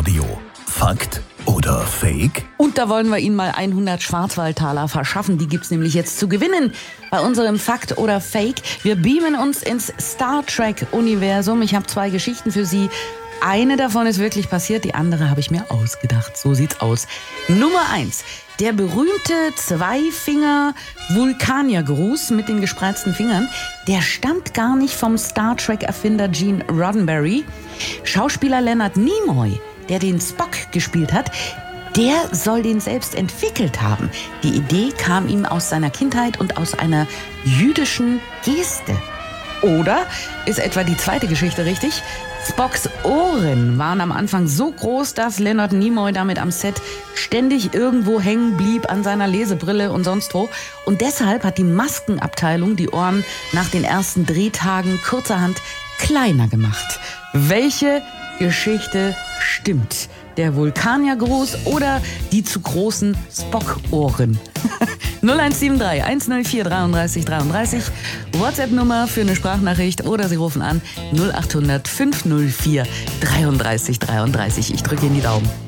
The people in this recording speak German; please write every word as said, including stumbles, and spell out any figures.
Radio. Fakt oder Fake? Und da wollen wir Ihnen mal hundert Schwarzwaldtaler verschaffen. Die gibt's nämlich jetzt zu gewinnen bei unserem Fakt oder Fake. Wir beamen uns ins Star Trek-Universum. Ich habe zwei Geschichten für Sie. Eine davon ist wirklich passiert, die andere habe ich mir ausgedacht. So sieht's aus. Nummer eins. Der berühmte Zweifinger-Vulkaniergruß mit den gespreizten Fingern, der stammt gar nicht vom Star Trek-Erfinder Gene Roddenberry. Schauspieler Leonard Nimoy, der den Spock gespielt hat, der soll den selbst entwickelt haben. Die Idee kam ihm aus seiner Kindheit und aus einer jüdischen Geste. Oder ist etwa die zweite Geschichte richtig? Spocks Ohren waren am Anfang so groß, dass Leonard Nimoy damit am Set ständig irgendwo hängen blieb an seiner Lesebrille und sonst wo. Und deshalb hat die Maskenabteilung die Ohren nach den ersten Drehtagen kurzerhand kleiner gemacht. Welche Geschichte stimmt? Der Vulkaniergruß oder die zu großen Spock-Ohren? null eins sieben drei eins null vier dreiunddreißig dreiunddreißig, WhatsApp-Nummer für eine Sprachnachricht oder Sie rufen an null acht hundert fünf null vier dreiunddreißig dreiunddreißig. Ich drücke Ihnen die Daumen.